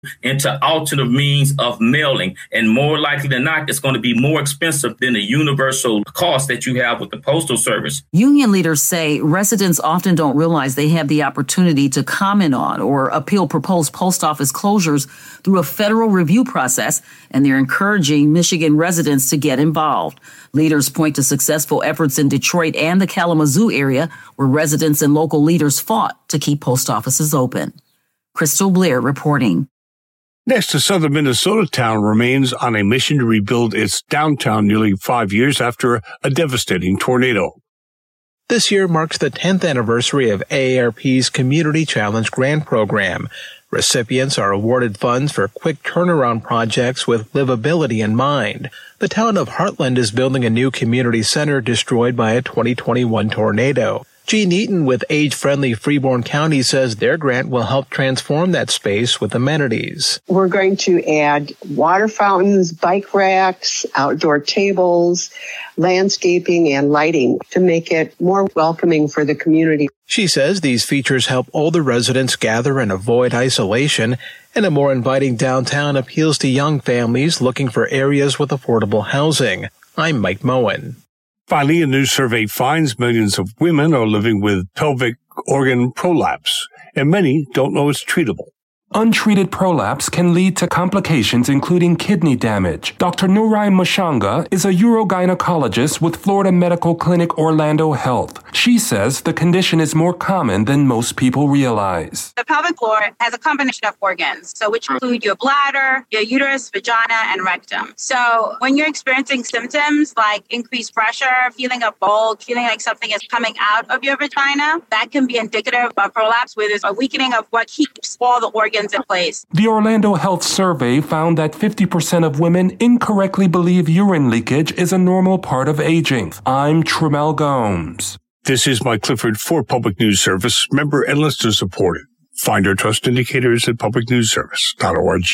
into alternative means of mailing. And more likely than not, it's going to be more expensive than the universal cost that you have with the Postal Service. Union leaders say residents often don't realize they have the opportunity to comment on or appeal proposed post office closures through a federal review process, and they're encouraging Michigan residents to get involved. Leaders point to successful efforts in Detroit and the Kalamazoo area, where residents and local leaders fought to keep post offices open. Crystal Blair reporting. Next, a southern Minnesota town remains on a mission to rebuild its downtown nearly 5 years after a devastating tornado. This year marks the 10th anniversary of AARP's Community Challenge Grant Program. Recipients are awarded funds for quick turnaround projects with livability in mind. The town of Heartland is building a new community center destroyed by a 2021 tornado. Gene Eaton with Age-Friendly Freeborn County says their grant will help transform that space with amenities. We're going to add water fountains, bike racks, outdoor tables, landscaping, and lighting to make it more welcoming for the community. She says these features help older residents gather and avoid isolation, and a more inviting downtown appeals to young families looking for areas with affordable housing. I'm Mike Moen. Finally, a new survey finds millions of women are living with pelvic organ prolapse, and many don't know it's treatable. Untreated prolapse can lead to complications including kidney damage. Dr. Nurai Mushanga is a urogynecologist with Florida Medical Clinic Orlando Health. She says the condition is more common than most people realize. The pelvic floor has a combination of organs, which include your bladder, your uterus, vagina, and rectum. So when you're experiencing symptoms like increased pressure, feeling a bulge, feeling like something is coming out of your vagina, that can be indicative of prolapse, where there's a weakening of what keeps all the organs in place. The Orlando Health Survey found that 50% of women incorrectly believe urine leakage is a normal part of aging. I'm Tremel Gomes. This is Mike Clifford for Public News Service, member and listener supported. Find our trust indicators at publicnewsservice.org.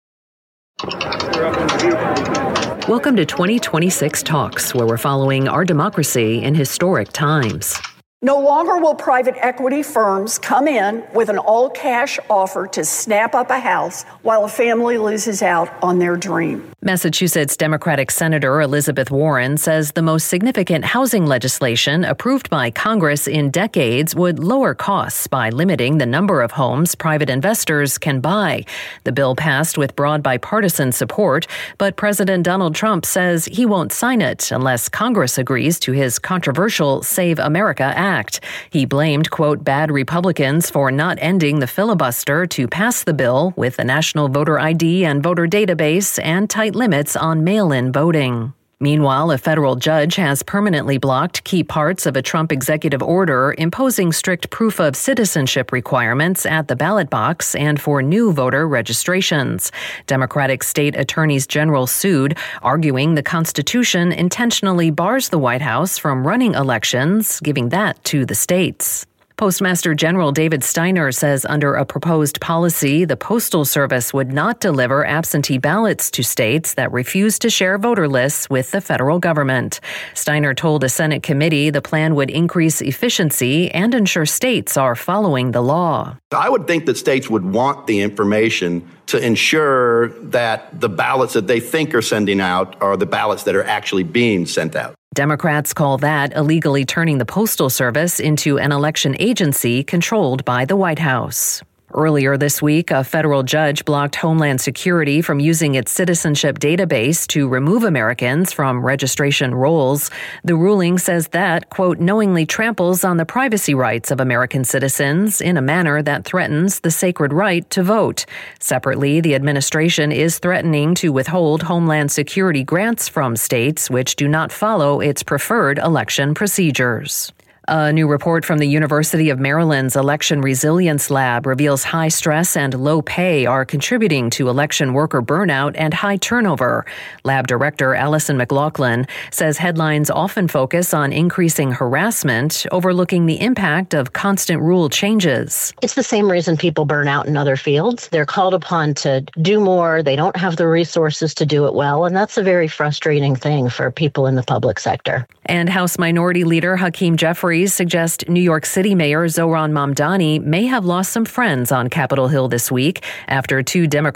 Welcome to 2026 Talks, where we're following our democracy in historic times. No longer will private equity firms come in with an all-cash offer to snap up a house while a family loses out on their dream. Massachusetts Democratic Senator Elizabeth Warren says the most significant housing legislation approved by Congress in decades would lower costs by limiting the number of homes private investors can buy. The bill passed with broad bipartisan support, but President Donald Trump says he won't sign it unless Congress agrees to his controversial Save America Act. He blamed, quote, bad Republicans for not ending the filibuster to pass the bill with the National Voter ID and Voter Database and tight limits on mail-in voting. Meanwhile, a federal judge has permanently blocked key parts of a Trump executive order imposing strict proof of citizenship requirements at the ballot box and for new voter registrations. Democratic state attorneys general sued, arguing the Constitution intentionally bars the White House from running elections, giving that to the states. Postmaster General David Steiner says under a proposed policy, the Postal Service would not deliver absentee ballots to states that refuse to share voter lists with the federal government. Steiner told a Senate committee the plan would increase efficiency and ensure states are following the law. I would think that states would want the information to ensure that the ballots that they think are sending out are the ballots that are actually being sent out. Democrats call that illegally turning the Postal Service into an election agency controlled by the White House. Earlier this week, a federal judge blocked Homeland Security from using its citizenship database to remove Americans from registration rolls. The ruling says that, quote, knowingly tramples on the privacy rights of American citizens in a manner that threatens the sacred right to vote. Separately, the administration is threatening to withhold Homeland Security grants from states which do not follow its preferred election procedures. A new report from the University of Maryland's Election Resilience Lab reveals high stress and low pay are contributing to election worker burnout and high turnover. Lab director Allison McLaughlin says headlines often focus on increasing harassment, overlooking the impact of constant rule changes. It's the same reason people burn out in other fields. They're called upon to do more. They don't have the resources to do it well, and that's a very frustrating thing for people in the public sector. And House Minority Leader Hakeem Jeffries Stories suggest New York City Mayor Zohran Mamdani may have lost some friends on Capitol Hill this week after two Democrats